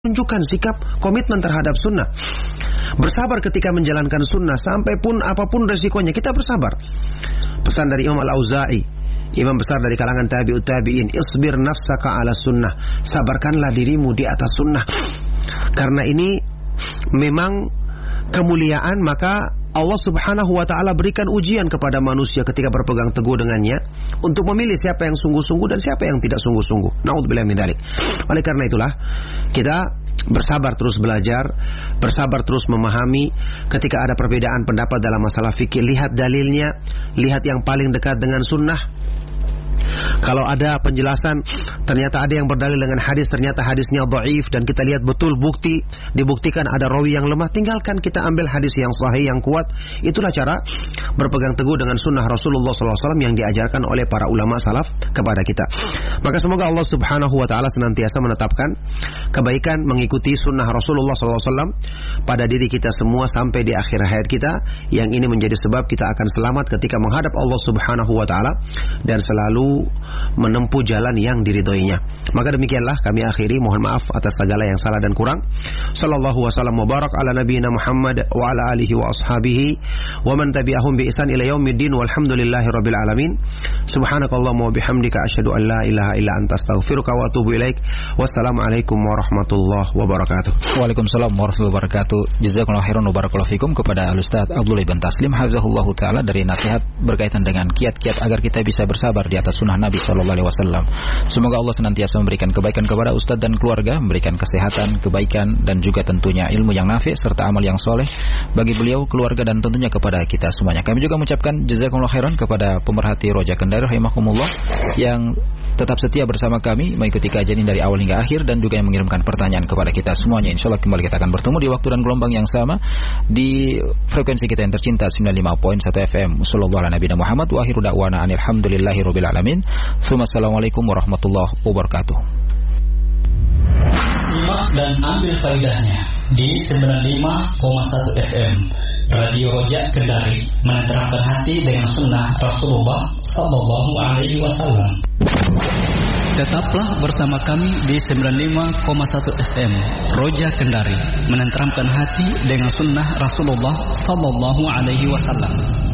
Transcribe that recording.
tunjukkan sikap komitmen terhadap sunnah. Bersabar ketika menjalankan sunnah, sampai pun apapun resikonya, kita bersabar. Pesan dari Imam Al-Auza'i, imam besar dari kalangan tabi'ut tabi'in, isbir nafsaka ala sunnah, sabarkanlah dirimu di atas sunnah. Karena ini memang kemuliaan, maka Allah Subhanahu wa ta'ala berikan ujian kepada manusia ketika berpegang teguh dengannya, untuk memilih siapa yang sungguh-sungguh dan siapa yang tidak sungguh-sungguh. Na'udzubillah min dzalik. Oleh karena itulah kita bersabar terus belajar, bersabar terus memahami. Ketika ada perbedaan pendapat dalam masalah fikih, lihat dalilnya, lihat yang paling dekat dengan sunnah. Kalau ada penjelasan, ternyata ada yang berdalil dengan hadis, ternyata hadisnya dhaif, dan kita lihat betul bukti, dibuktikan ada rawi yang lemah, tinggalkan, kita ambil hadis yang sahih, yang kuat. Itulah cara berpegang teguh dengan sunnah Rasulullah SAW yang diajarkan oleh para ulama salaf kepada kita. Maka semoga Allah Subhanahu wa ta'ala senantiasa menetapkan kebaikan mengikuti sunnah Rasulullah SAW pada diri kita semua sampai di akhir hayat kita, yang ini menjadi sebab kita akan selamat ketika menghadap Allah Subhanahu wa ta'ala dan selalu menempuh jalan yang diridhoinya. Maka demikianlah kami akhiri, mohon maaf atas segala yang salah dan kurang. Sallallahu wasallam mubarak ala nabiyina Muhammad wa ala alihi wa ashabihi wa man tabi'ahum bi ihsan ila yaumiddin, walhamdulillahi rabbil alamin. Subhanakallahumma wa bihamdika asyhadu an la ilaha illa anta astaghfiruka wa atubu ilaik. Wassalamu alaikum warahmatullahi wabarakatuh. Waalaikumsalam warahmatullahi wabarakatuh. Jazakumullahu khairan wa barakallahu fikum kepada Al-Ustaz Abdullah Ibn Taslim hafizahullahu taala dari nasihat berkaitan dengan kiat-kiat agar kita bisa bersabar di atas sunnah Nabi SAW. Semoga Allah senantiasa memberikan kebaikan kepada Ustadz dan keluarga, memberikan kesehatan, kebaikan, dan juga tentunya ilmu yang nafi serta amal yang soleh bagi beliau, keluarga, dan tentunya kepada kita semuanya. Kami juga mengucapkan jazakumullah khairan kepada pemerhati Roja Kendari rahimakumullah yang tetap setia bersama kami mengikuti kajian ini dari awal hingga akhir, dan juga yang mengirimkan pertanyaan kepada kita semuanya. Insyaallah kembali kita akan bertemu di waktu dan gelombang yang sama di frekuensi kita yang tercinta 95.1 FM. Sallallahu ala nabiyina Muhammad wa akhiru da'wana alhamdulillahi rabbil alamin. Assalamualaikum warahmatullahi wabarakatuh. Simak dan ambil faedahnya di 95,1 FM Radio Roja Kendari, menenteramkan hati dengan sunnah Rasulullah Sallallahu Alaihi Wasallam. Tetaplah bersama kami di 95,1 FM Roja Kendari, menenteramkan hati dengan sunnah Rasulullah Sallallahu Alaihi Wasallam.